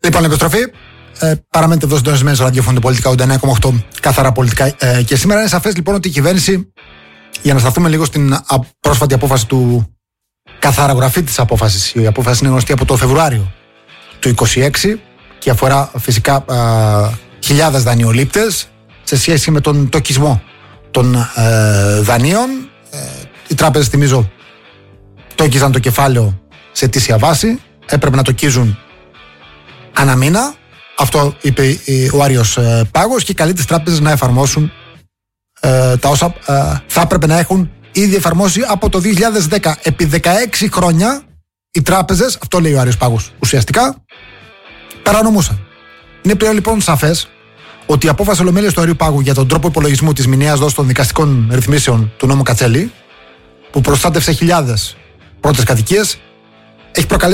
Λοιπόν, επιστροφή. Παραμένετε εδώ συντονισμένοι στο ραδιόφωνο πολιτικά 89,8 καθαρά πολιτικά. Και σήμερα είναι σαφές λοιπόν ότι η κυβέρνηση, για να σταθούμε λίγο στην πρόσφατη απόφαση του καθαρογραφή της απόφασης, η απόφαση είναι γνωστή από το Φεβρουάριο του 2026 και αφορά φυσικά χιλιάδες δανειολήπτες σε σχέση με τον τοκισμό των δανείων. Οι τράπεζες, θυμίζω, τόκιζαν το κεφάλαιο σε αιτήσια βάση, έπρεπε να τοκίζουν ανά μήνα. Αυτό είπε ο Άριος Πάγος και καλεί τις τράπεζες να εφαρμόσουν τα όσα θα έπρεπε να έχουν ήδη εφαρμόσει από το 2010. Επί 16 χρόνια οι τράπεζες, αυτό λέει ο Άριος Πάγος, ουσιαστικά παρανομούσαν. Είναι πλέον λοιπόν σαφές ότι η απόφαση ολομέλειας του Αρίου Πάγου για τον τρόπο υπολογισμού της μηνιαίας δόσης των δικαστικών ρυθμίσεων του νόμου Κατσέλη, που προστάτευσε χιλιάδες πρώτες κατοικίες, έχει προκαλέσει